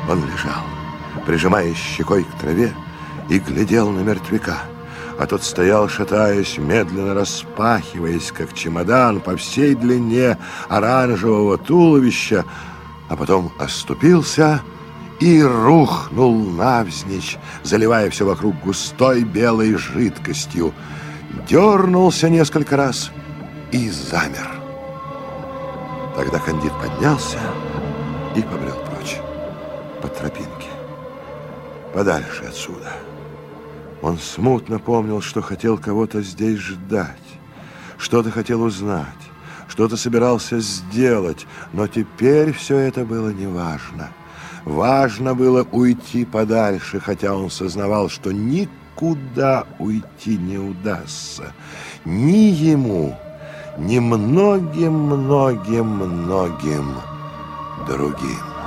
Он лежал, прижимаясь щекой к траве, и глядел на мертвяка. А тот стоял, шатаясь, медленно распахиваясь, как чемодан по всей длине оранжевого туловища, а потом оступился и рухнул навзничь, заливая все вокруг густой белой жидкостью. Дернулся несколько раз и замер. Тогда Кандид поднялся и побрел прочь по тропинке, подальше отсюда. Он смутно помнил, что хотел кого-то здесь ждать, что-то хотел узнать, что-то собирался сделать, но теперь все это было неважно. Важно было уйти подальше, хотя он сознавал, что никуда уйти не удастся. Ни ему, ни многим другим.